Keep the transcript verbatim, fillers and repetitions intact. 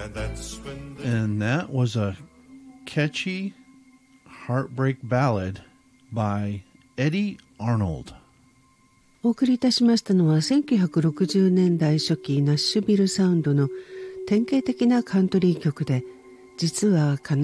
And that was a catchy heartbreak ballad by Eddie Arnold. お送りいたしましたのはせんきゅうひゃくろくじゅうねんだい初期ナッシュビルサウンドの典型的なカントリー曲で、実は悲